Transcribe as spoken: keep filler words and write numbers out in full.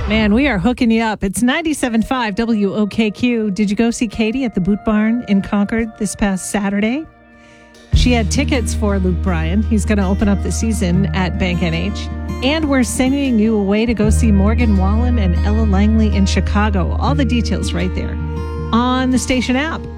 Man, we are hooking you up. It's ninety-seven point five W O K Q. Did you go see Katie at the Boot Barn in Concord this past Saturday? She had tickets for Luke Bryan. He's going to open up the season at Bank N H. And we're sending you away to go see Morgan Wallen and Ella Langley in Chicago. All the details right there on the station app.